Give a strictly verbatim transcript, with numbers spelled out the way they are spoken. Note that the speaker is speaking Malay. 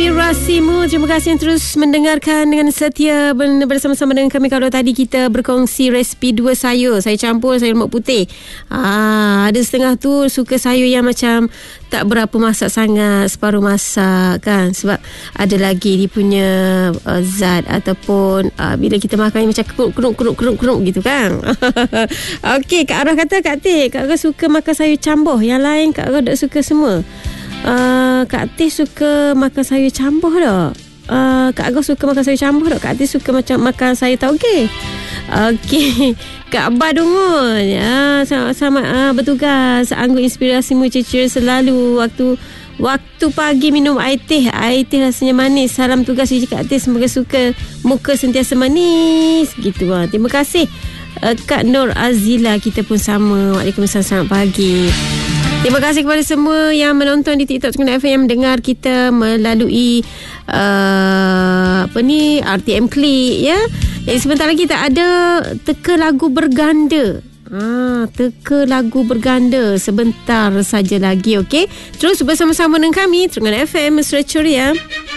Inspirasimu. Terima kasih yang terus mendengarkan dengan setia bersama-sama dengan kami. Kalau tadi kita berkongsi resipi dua sayur, sayur campur, sayur lemak putih. Ah, ada setengah tu suka sayur yang macam tak berapa masak sangat, separuh masak kan, sebab ada lagi dia punya uh, zat ataupun uh, bila kita makan macam keruk-keruk-keruk-keruk gitu kan. Okey, Kak Arah kata, Kak Teh, Kak Arah suka makan sayur campur. Yang lain Kak Arah tak suka semua. Uh, Kak Teh suka makan sayur campur tak? Uh, Kak Agah suka makan sayur campur tak? Kak Teh suka macam makan sayur tauge. Okey. Kak Abah Dungun, ya, sama-sama uh, bertugas Anggur Inspirasimu ceria selalu. Waktu Waktu pagi minum air teh, air teh rasanya manis. Salam tugas dari Kak Teh, semoga suka muka sentiasa manis gitu. uh. Terima kasih uh, Kak Nur Azila, kita pun sama. Waalaikumsalam, selamat pagi. Terima kasih kepada semua yang menonton di TikTok Sukan F M, yang mendengar kita melalui uh, apa ni R T M Klik, ya. Jadi sebentar lagi kita ada teka lagu berganda. Ah, teka lagu berganda sebentar saja lagi, okey. Terus bersama-sama dengan kami Sukan F M Mesra Ceria.